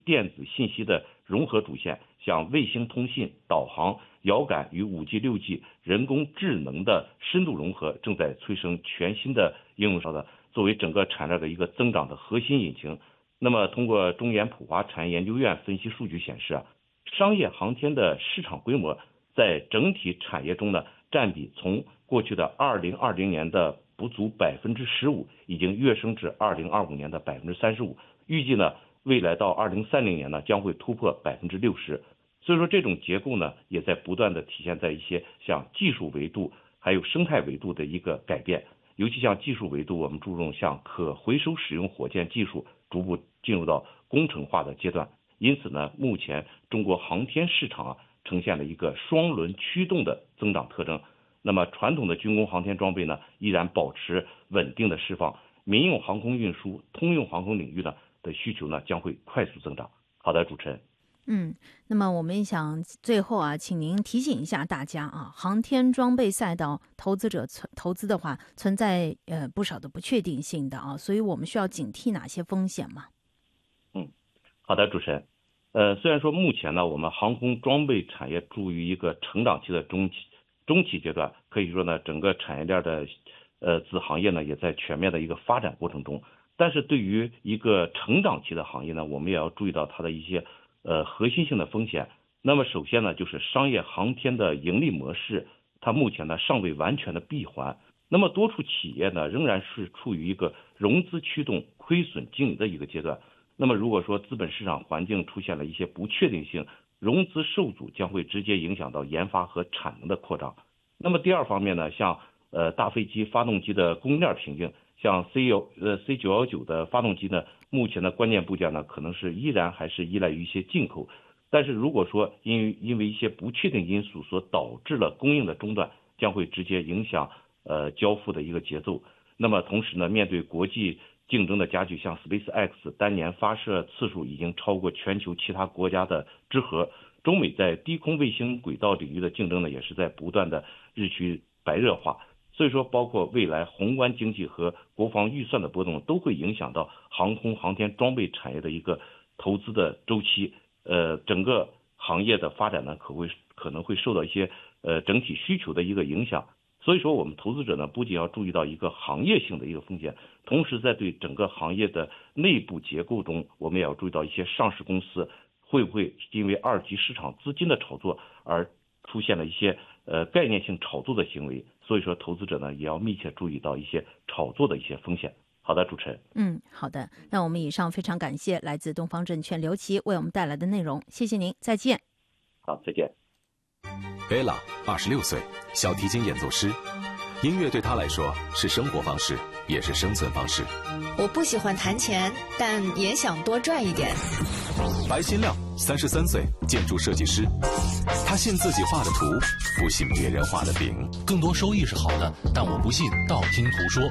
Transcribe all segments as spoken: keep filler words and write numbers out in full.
电子信息的融合主线，像卫星通信、导航、遥感与 五 G、六 G 人工智能的深度融合，正在催生全新的应用上的，作为整个产业链的一个增长的核心引擎。那么，通过中研普华产业研究院分析数据显示啊，商业航天的市场规模在整体产业中呢，占比从过去的二零二零年的不足百分之十五，已经跃升至二零二五年的百分之三十五。预计呢，未来到二零三零年呢，将会突破百分之六十。所以说，这种结构呢，也在不断的体现在一些像技术维度还有生态维度的一个改变。尤其像技术维度，我们注重像可回收使用火箭技术逐步进入到工程化的阶段。因此呢，目前中国航天市场啊，呈现了一个双轮驱动的增长特征。那么传统的军工航天装备呢，依然保持稳定的释放，民用航空运输、通用航空领域呢的需求呢将会快速增长。好的，主持人。 嗯，那么我们想最后啊，请您提醒一下大家啊，航天装备赛道投资者投资的话，存在呃不少的不确定性的啊，所以我们需要警惕哪些风险吗？ 嗯，好的，主持人。呃，虽然说目前呢，我们航空装备产业处于一个成长期的中期中期阶段，可以说呢，整个产业链的呃子行业呢也在全面的一个发展过程中。但是对于一个成长期的行业呢，我们也要注意到它的一些呃核心性的风险。那么首先呢，就是商业航天的盈利模式，它目前呢尚未完全的闭环。那么多处企业呢仍然是处于一个融资驱动、亏损经营的一个阶段。那么如果说资本市场环境出现了一些不确定性，融资受阻将会直接影响到研发和产能的扩张。那么第二方面呢，像呃大飞机发动机的供应链瓶颈，像 C 幺呃 C 九一九的发动机呢，目前的关键部件呢可能是依然还是依赖于一些进口。但是如果说因为因为一些不确定因素所导致了供应的中断，将会直接影响呃交付的一个节奏。那么同时呢，面对国际竞争的加剧，像 SpaceX 单年发射次数已经超过全球其他国家的之和，中美在低空卫星轨道领域的竞争呢，也是在不断的日趋白热化。所以说，包括未来宏观经济和国防预算的波动，都会影响到航空航天装备产业的一个投资的周期。呃，整个行业的发展呢，可会可能会受到一些呃整体需求的一个影响。所以说，我们投资者呢，不仅要注意到一个行业性的一个风险，同时在对整个行业的内部结构中，我们也要注意到一些上市公司会不会因为二级市场资金的炒作而出现了一些呃概念性炒作的行为。所以说，投资者呢也要密切注意到一些炒作的一些风险。好的，主持人。 嗯，好的。那我们以上非常感谢来自东方证券刘琦为我们带来的内容，谢谢您，再见。 好，再见。 贝拉二十六岁，小提琴演奏师。音乐对他来说是生活方式，也是生存方式。 我不喜欢弹钱，但也想多赚一点。 白新亮三十三岁，建筑设计师。他信自己画的图，不信别人画的饼。 更多收益是好的，但我不信道听途说。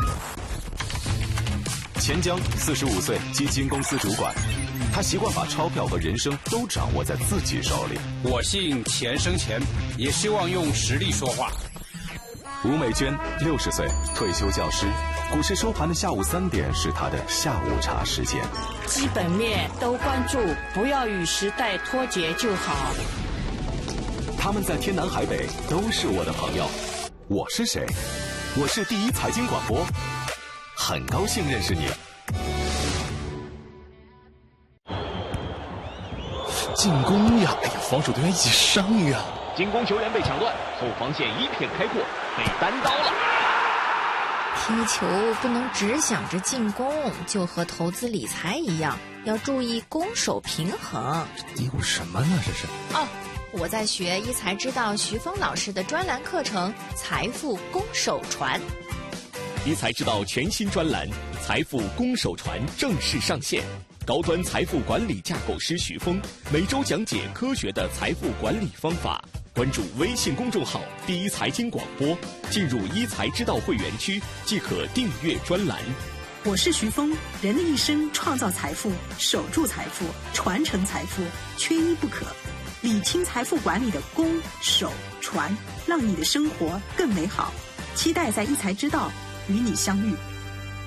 钱江四十五岁，基金公司主管。他习惯把钞票和人生都掌握在自己手里。 我信钱生钱，也希望用实力说话。 吴美娟六十岁，退休教师。股市收盘的下午三点是他的下午茶时间。 基本面都关注，不要与时代脱节就好。 他们在天南海北都是我的朋友。我是谁？我是第一财经广播，很高兴认识你。 进攻呀！哎呀，防守队员一起上呀！ 进攻球员被抢断，后防线一片开阔，被单刀了。 踢球不能只想着进攻，就和投资理财一样，要注意攻守平衡。 有什么呢？这是哦，我在学一财知道徐峰老师的专栏课程《财富攻守传》。 一财知道全新专栏《财富攻守传》正式上线。高端财富管理架构师徐峰每周讲解科学的财富管理方法。关注微信公众号“第一财经广播”，进入一财知道会员区即可订阅专栏。 我是徐峰，人的一生创造财富、守住财富、传承财富，缺一不可。理清财富管理的攻、守、传，让你的生活更美好。期待在一财知道与你相遇。